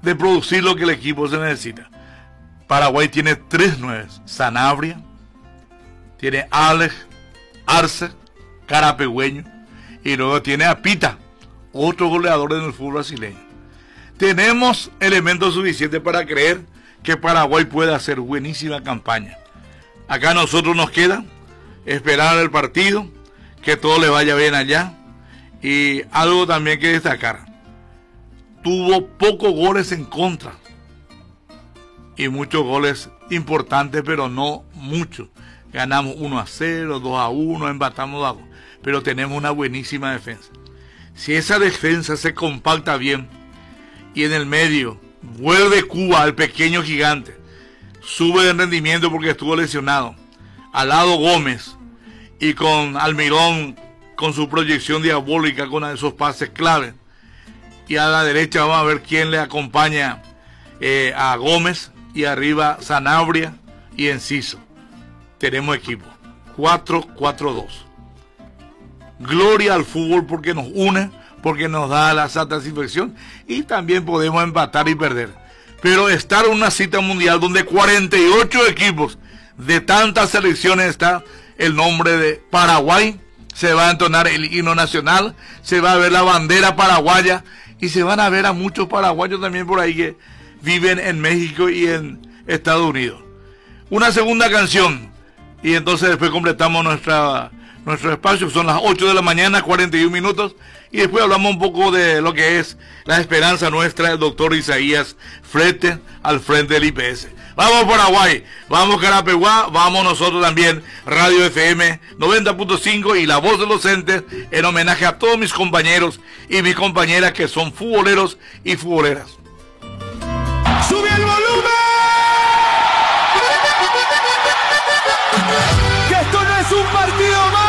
de producir lo que el equipo se necesita. Paraguay tiene 3 nueves: Sanabria, tiene Alex, Arce, Carapegüeño, y luego tiene a Pita, otro goleador en el fútbol brasileño. Tenemos elementos suficientes para creer que Paraguay puede hacer buenísima campaña. Acá a nosotros nos queda esperar el partido, que todo le vaya bien allá. Y algo también que destacar: tuvo pocos goles en contra y muchos goles importantes, pero no muchos. Ganamos 1-0, 2-1, empatamos 2-2, pero tenemos una buenísima defensa. Si esa defensa se compacta bien y en el medio vuelve Cuba, el pequeño gigante, sube de rendimiento porque estuvo lesionado, al lado Gómez, y con Almirón con su proyección diabólica, con esos pases clave, y a la derecha vamos a ver quién le acompaña a Gómez, y arriba Sanabria y Enciso. Tenemos equipo 4-4-2. Gloria al fútbol, porque nos une, porque nos da la satisfacción, y también podemos empatar y perder. Pero estar en una cita mundial donde 48 equipos de tantas selecciones está el nombre de Paraguay, se va a entonar el himno nacional, se va a ver la bandera paraguaya, y se van a ver a muchos paraguayos también por ahí que viven en México y en Estados Unidos. Una segunda canción, y entonces después completamos nuestro espacio. Son las 8 de la mañana, 41 minutos, y después hablamos un poco de lo que es la esperanza nuestra, el doctor Isaías Frete, al frente del IPS. Vamos Paraguay, vamos Carapeguá, vamos nosotros también, Radio FM 90.5 y La Voz de los Entes, en homenaje a todos mis compañeros y mis compañeras que son futboleros y futboleras. ¡Sube el volumen! Que esto no es un partido más.